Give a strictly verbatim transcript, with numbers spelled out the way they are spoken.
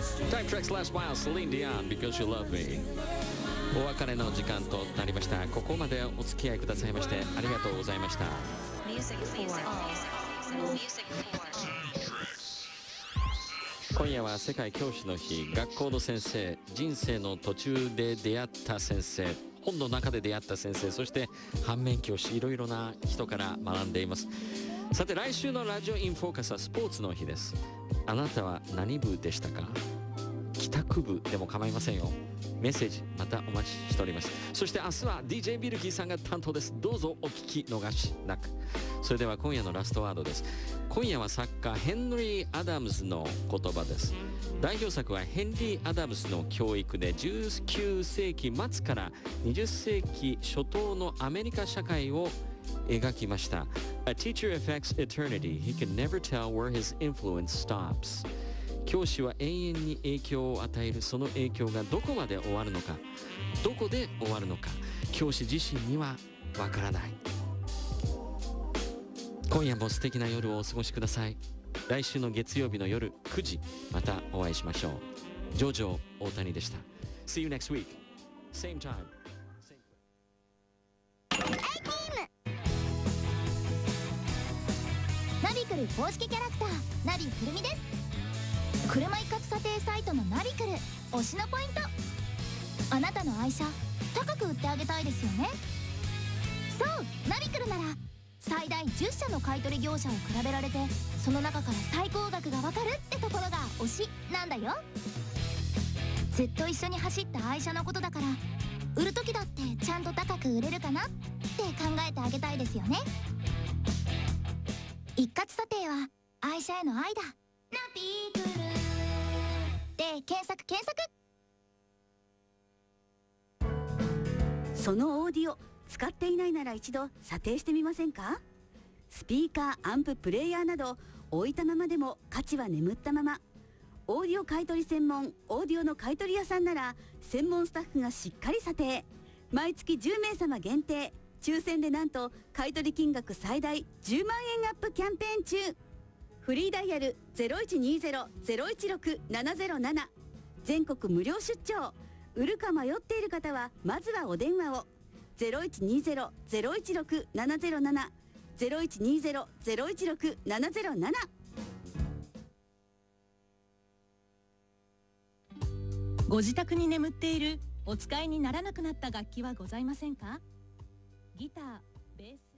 Type Tracks Last Mile Celine Dion Because You Love Me。 お別れの時間となりました。ここまでお付き合いくださいましてありがとうございました。今夜は世界教師の日、学校の先生、人生の途中で出会った先生、本の中で出会った先生、そして反面教師、いろいろな人から学んでいます。さて来週のラジオインフォーカスはスポーツの日です。あなたは何部でしたか？帰宅部でも構いませんよ。メッセージまたお待ちしております。そして明日は ディージェー ビルキーさんが担当です。どうぞお聞き逃しなく。それでは今夜のラストワードです。今夜は作家ヘンリー・アダムズの言葉です。代表作はヘンリー・アダムズの教育でじゅうきゅうせいきまつからにじゅっせいき初頭のアメリカ社会を描きました。A teacher affects eternity. He can never tell where his influence stops. 教師は永遠に影響を与える。その影響がどこまで終わるのか、どこで終わるのか、教師自身にはわからない。今夜も素敵な夜をお過ごしください。来週の月曜日の夜くじまたお会いしましょう。ジョジョ大谷でした。 See you next week same time same place。 ナビクル公式キャラクターナビくるみです。車一括査定サイトのナビクル推しのポイント、あなたの愛車高く売ってあげたいですよね。そうナビクルなら最大じゅっしゃの買取業者を比べられて、その中から最高額がわかるってところが推しなんだよ。ずっと一緒に走った愛車のことだから、売る時だってちゃんと高く売れるかなって考えてあげたいですよね。一括査定は愛車への愛だ。ナビクルで検索検索。 そのオーディオ使っていないなら一度査定してみませんか？スピーカー、アンプ、プレイヤーなど置いたままでも価値は眠ったまま。オーディオ買取専門オーディオの買取屋さんなら専門スタッフがしっかり査定。毎月じゅうめいさま限定、抽選でなんと買取金額最大じゅうまんえんアップキャンペーン中。フリーダイヤル ゼロいちにゼロ ゼロいちろく ななゼロなな、 全国無料出張。売るか迷っている方はまずはお電話を。ゼロいちにゼロ ゼロいちろく ななゼロなな ゼロいちにゼロ ゼロいちろく ななゼロなな。 ご自宅に眠っているお使いにならなくなった楽器はございませんか？ギター、ベース